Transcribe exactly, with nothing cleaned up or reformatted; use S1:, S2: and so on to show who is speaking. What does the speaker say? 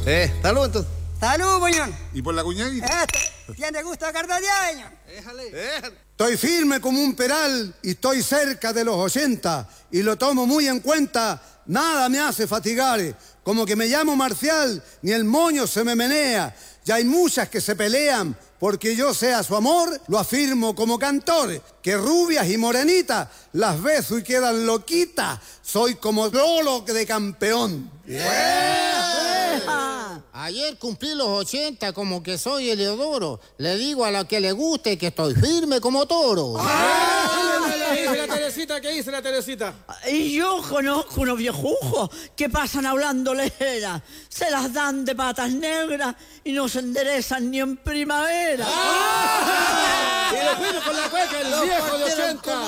S1: Eh, salud entonces.
S2: Salud, Buñón.
S3: ¿Y por la cuñadita?
S2: Este tiene gusto de cardadear, Buñón.
S1: Déjale. Déjale.
S4: Estoy firme como un peral y estoy cerca de los ochenta y lo tomo muy en cuenta, nada me hace fatigar, como que me llamo Marcial, ni el moño se me menea, ya hay muchas que se pelean porque yo sea su amor, lo afirmo como cantor, que rubias y morenitas las beso y quedan loquitas, soy como Lolo de campeón.
S5: Yeah. Ayer cumplí los ochenta como que soy Eleodoro. Le digo a la que le guste que estoy firme como toro.
S6: ¿Qué dice la Teresita? ¿Qué dice la Teresita?
S7: Y yo conozco unos viejujos que pasan hablando lejera. Se las dan de patas negras y no se enderezan ni en primavera.
S6: Y lo fuimos con la cueca, el viejo de ochenta.